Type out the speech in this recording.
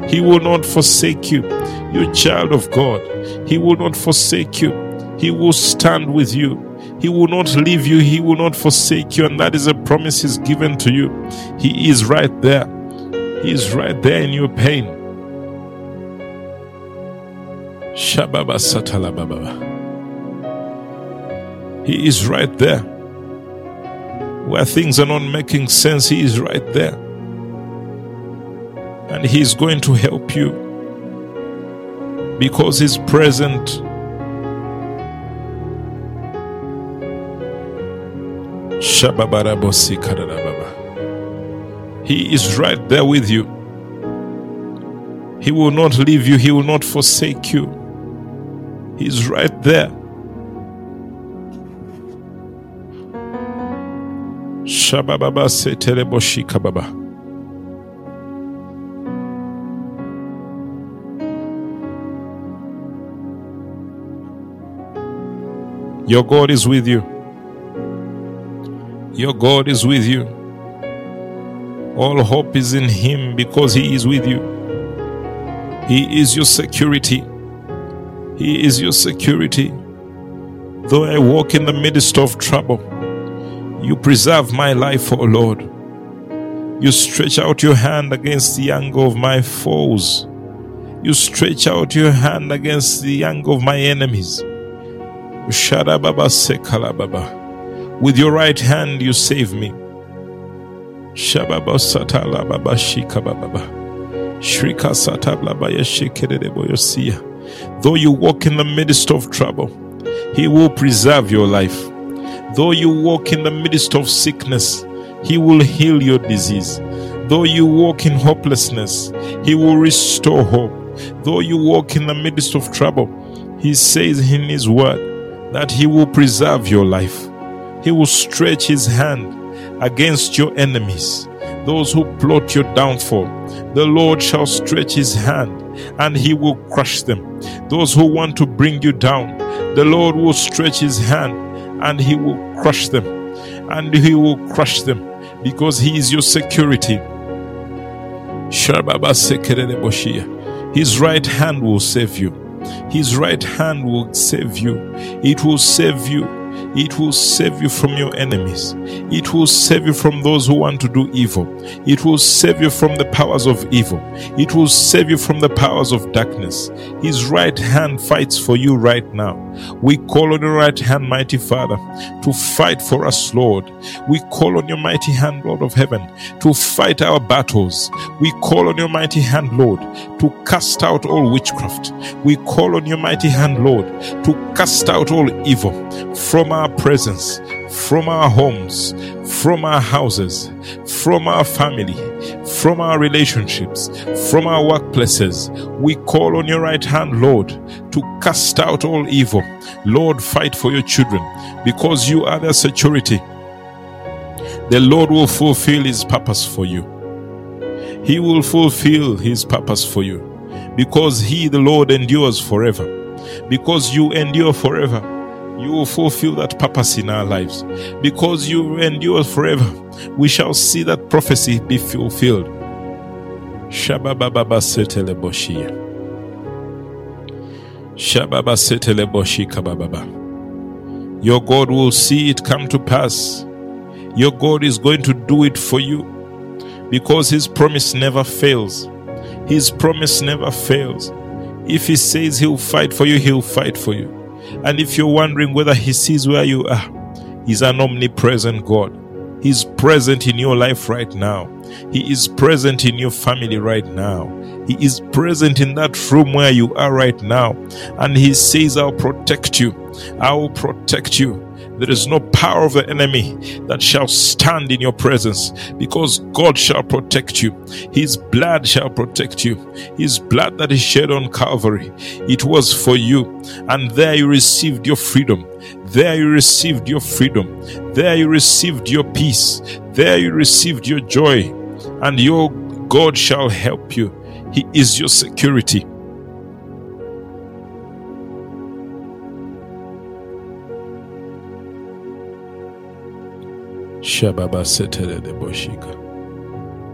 He will not forsake you. You child of God, He will not forsake you. He will stand with you. He will not leave you. He will not forsake you. And that is a promise He's given to you. He is right there. He is right there in your pain. Shababa Satala Baba. He is right there. Where things are not making sense, He is right there. And He is going to help you because He's present. He is right there with you. He will not leave you. He will not forsake you. He is right there. Shababa Seteleboshika Baba. Your God is with you. Your God is with you. All hope is in Him because He is with you. He is your security. He is your security. Though I walk in the midst of trouble, You preserve my life, O Lord. You stretch out your hand against the anger of my foes. You stretch out your hand against the anger of my enemies. With your right hand you save me. Though you walk in the midst of trouble, He will preserve your life. Though you walk in the midst of sickness, He will heal your disease. Though you walk in hopelessness, He will restore hope. Though you walk in the midst of trouble, He says in His word that He will preserve your life. He will stretch His hand against your enemies, those who plot your downfall. The Lord shall stretch His hand and He will crush them. Those who want to bring you down, the Lord will stretch His hand and He will crush them. And He will crush them because He is your security. His right hand will save you. His right hand will save you. It will save you. It will save you from your enemies. It will save you from those who want to do evil. It will save you from the powers of evil. It will save you from the powers of darkness. His right hand fights for you right now. We call on your right hand, mighty Father, to fight for us, Lord. We call on your mighty hand, Lord of heaven, to fight our battles. We call on your mighty hand, Lord, to cast out all witchcraft. We call on your mighty hand, Lord, to cast out all evil from our presence, from our homes, from our houses, from our family, from our relationships, from our workplaces. We call on your right hand, Lord, to cast out all evil. Lord, fight for your children because you are their security. The Lord will fulfill His purpose for you. He will fulfill His purpose for you because He, the Lord, endures forever. Because you endure forever, you will fulfill that purpose in our lives. Because you endure forever, we shall see that prophecy be fulfilled. Shababa setele boshia. Shababa setele boshi kababa. Your God will see it come to pass. Your God is going to do it for you because His promise never fails. His promise never fails. If He says He'll fight for you, He'll fight for you. And if you're wondering whether He sees where you are, He's an omnipresent God. He's present in your life right now. He is present in your family right now. He is present in that room where you are right now. And He says, I'll protect you. I will protect you. There is no power of the enemy that shall stand in your presence because God shall protect you. His blood shall protect you. His blood that He shed on Calvary, it was for you. And there you received your freedom. There you received your freedom. There you received your peace. There you received your joy. And your God shall help you. He is your security. Shababa setele de boshika.